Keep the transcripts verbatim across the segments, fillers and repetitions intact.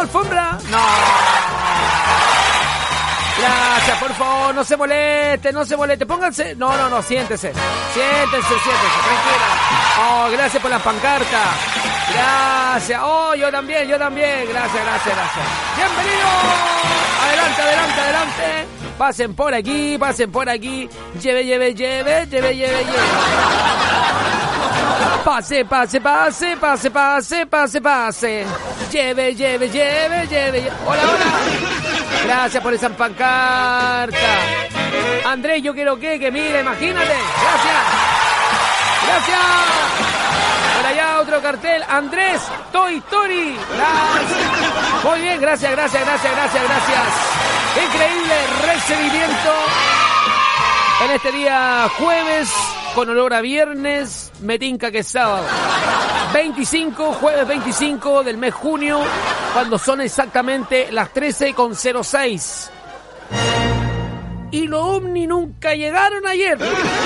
alfombra? No. Gracias, por favor, no se moleste, no se moleste. Pónganse. No, no, no, siéntese. Siéntese, siéntese, tranquila. Oh, gracias por las pancartas. Gracias. Oh, yo también, yo también. Gracias, gracias, gracias. Bienvenidos. Adelante, adelante, adelante. Pasen por aquí, pasen por aquí. Lleve, lleve, lleve, lleve, lleve, lleve. Pase, pase, pase, pase, pase, pase, pase. Lleve, lleve, lleve, lleve, lleve. Hola, hola. Gracias por esa pancarta. Andrés, yo quiero que, que mire, imagínate. Gracias. Gracias. Por allá otro cartel. Andrés, Toy Story. Gracias. Muy bien, gracias, gracias, gracias, gracias, gracias. Increíble recibimiento en este día jueves con olor a viernes. Me tinca que es sábado. veinticinco, jueves veinticinco del mes junio, cuando son exactamente las trece con cero seis. Y los ovni nunca llegaron ayer.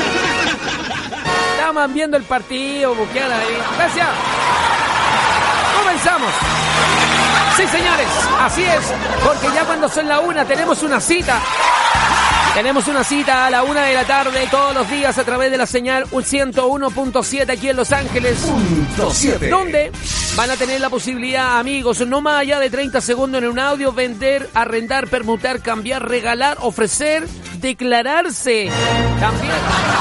Estaban viendo el partido, buquean ahí. Gracias. Comenzamos. Sí, señores, así es, porque ya cuando son la una tenemos una cita. Tenemos una cita a la una de la tarde todos los días a través de la señal ciento uno punto siete aquí en Los Ángeles. Punto siete. Donde van a tener la posibilidad, amigos, no más allá de treinta segundos en un audio, vender, arrendar, permutar, cambiar, regalar, ofrecer, declararse. También.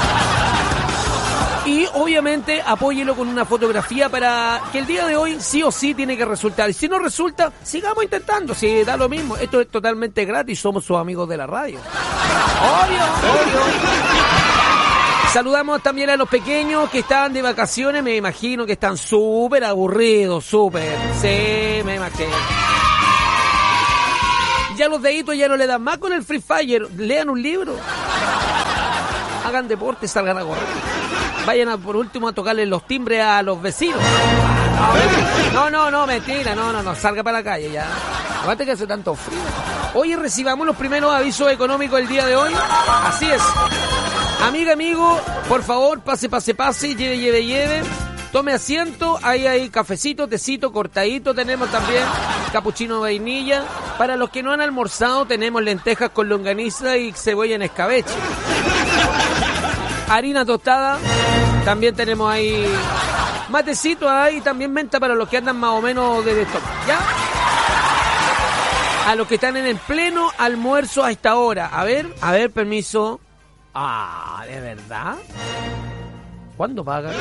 Y obviamente apóyelo con una fotografía para que el día de hoy sí o sí tiene que resultar. Y si no resulta, sigamos intentando. Si da lo mismo, esto es totalmente gratis, somos sus amigos de la radio. Obvio, obvio. Saludamos también a los pequeños que estaban de vacaciones, me imagino que están súper aburridos, súper. Sí, me imagino. Ya los deditos ya no le dan más con el Free Fire, lean un libro. Hagan deporte, salgan a correr. Vayan a, por último a tocarle los timbres a los vecinos. No, no, no, mentira, no, no, no, salga para la calle ya. Aguante que hace tanto frío. Hoy recibamos los primeros avisos económicos del día de hoy. Así es. Amiga, amigo, por favor, pase, pase, pase, lleve, lleve, lleve. Tome asiento, ahí hay cafecito, tecito, cortadito, tenemos también capuchino de vainilla. Para los que no han almorzado, tenemos lentejas con longaniza y cebolla en escabeche. Harina tostada, también tenemos ahí matecito ahí, también menta para los que andan más o menos de estómago, ¿ya? A los que están en el pleno almuerzo a esta hora. A ver, a ver, permiso. Ah, ¿de verdad? ¿Cuándo pagan?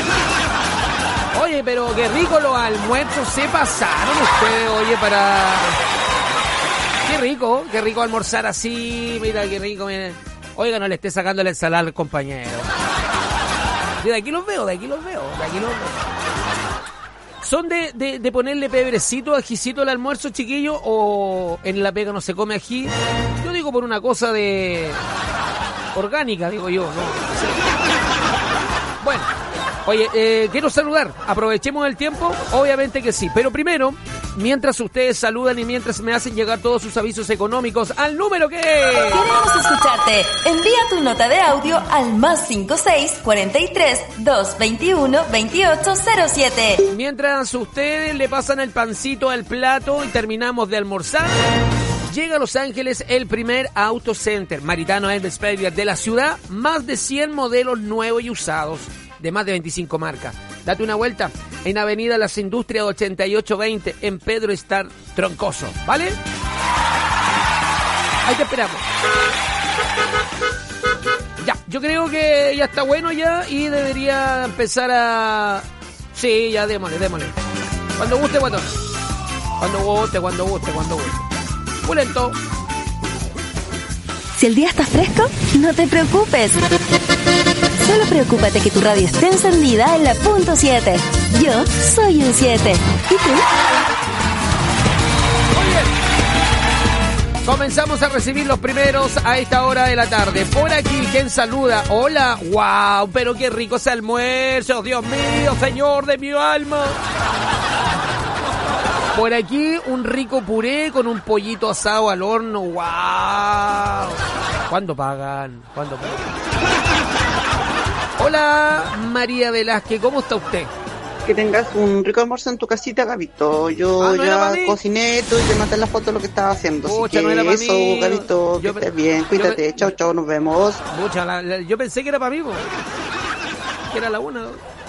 Oye, pero qué rico los almuerzos se pasaron ustedes, oye, para... Qué rico, qué rico almorzar así, mira, qué rico, miren. Oiga, no le esté sacando la ensalada al compañero. De aquí los veo, de aquí los veo, de aquí los veo. ¿Son de, de, de ponerle pebrecito, ajicito al almuerzo, chiquillo? ¿O en la pega no se come ají? Yo digo por una cosa de... orgánica, digo yo, ¿no? Bueno, oye, eh, quiero saludar. Aprovechemos el tiempo, obviamente que sí. Pero primero, mientras ustedes saludan y mientras me hacen llegar todos sus avisos económicos al número que... Queremos escucharte. Envía tu nota de audio al más cinco seis, cuarenta y tres, doscientos veintiuno, veintiocho cero siete. Mientras ustedes le pasan el pancito al plato y terminamos de almorzar, llega a Los Ángeles el primer Auto Center Maritano Elvis Previer de la ciudad. Más de cien modelos nuevos y usados de más de veinticinco marcas. Date una vuelta en Avenida Las Industrias ochenta y ocho veinte en Pedro Estar Troncoso, ¿vale? Ahí te esperamos. Ya, yo creo que ya está bueno ya y debería empezar a... Sí, ya démosle, démosle. Cuando guste, guatón. Cuando guste, cuando guste, cuando guste. Muy lento. Si el día está fresco, no te preocupes. Solo preocúpate que tu radio esté encendida en la punto siete. Yo soy un siete. ¿Y tú? Muy bien. Comenzamos a recibir los primeros a esta hora de la tarde. Por aquí, ¿quién saluda? Hola. Wow, pero qué rico ese almuerzo. Dios mío, Señor de mi alma. Por aquí un rico puré con un pollito asado al horno. ¡Wow! ¿Cuándo pagan? ¿Cuándo pagan? Hola, María Velázquez, ¿cómo está usted? Que tengas un rico almuerzo en tu casita, Gabito. Yo Ah, ¿no era pa' ya mí? cociné tú y te mandé la foto de lo que estaba haciendo. Así Pucha, que no era pa' eso, mí. Gabito, que Yo estés pe- bien. Cuídate. yo pe- Chao, chao, nos vemos. Pucha, la- la- yo pensé que era para mí, po. Que era la una.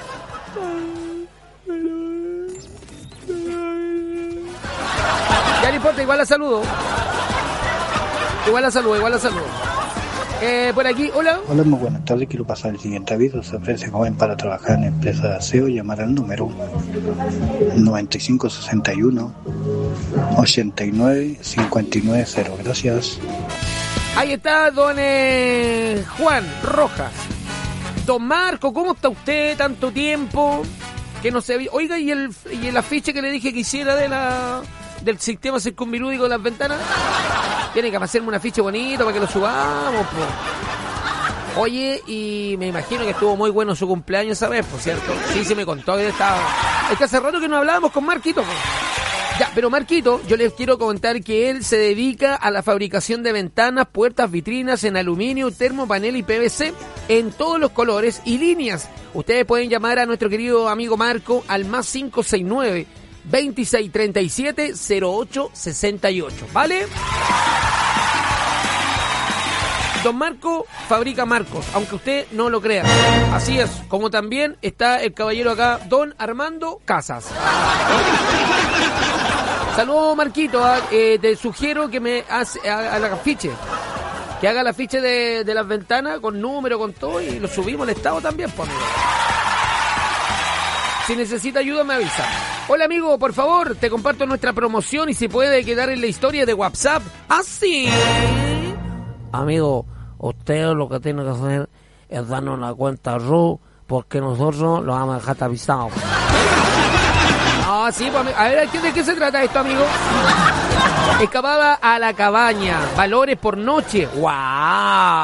Ya no importa, igual la saludo. Igual la saludo, igual la saludo. Eh, por aquí, hola. Hola, muy buenas tardes. Quiero pasar el siguiente aviso. Se ofrece joven para trabajar en empresa de aseo. Llamar al número noventa y cinco sesenta y uno ochenta y nueve cincuenta y nueve cero. Gracias. Ahí está don eh, Juan Rojas. Don Marco, ¿cómo está usted? Tanto tiempo que no se había... Oiga, ¿y el, y el afiche que le dije que hiciera de la del sistema circunvilúdico de las ventanas? Tiene que hacerme un afiche bonito para que lo subamos, po. Oye, y me imagino que estuvo muy bueno su cumpleaños esa vez, por cierto. Sí, se me contó que estaba... Es que hace rato que no hablábamos con Marquito, po. Ya, pero Marquito, yo les quiero comentar que él se dedica a la fabricación de ventanas, puertas, vitrinas en aluminio, termopanel y P V C en todos los colores y líneas. Ustedes pueden llamar a nuestro querido amigo Marco al más cinco seis nueve, veintiséis treinta y siete, cero ocho sesenta y ocho, ¿vale? Don Marco fabrica marcos, aunque usted no lo crea. Así es, como también está el caballero acá, Don Armando Casas. Saludos, Marquito. Eh, te sugiero que me hace, haga el afiche. Que haga el afiche de, de las ventanas con número, con todo, y lo subimos al estado también, por amigo. Si necesita ayuda, me avisa. Hola, amigo, por favor, te comparto nuestra promoción y si puede quedar en la historia de WhatsApp. Así. Amigo, usted lo que tiene que hacer es darnos una cuenta R U, porque nosotros lo vamos a dejar tapizado. Ah, sí, pues, amigo. A ver, ¿de qué se trata esto, amigo? Escapada a la cabaña, valores por noche. ¡Wow!